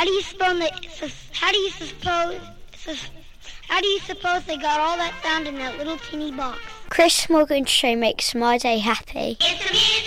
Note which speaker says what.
Speaker 1: How do you suppose they got all that sound in that little teeny box?
Speaker 2: Chris Morgan's show makes my day happy.
Speaker 1: It's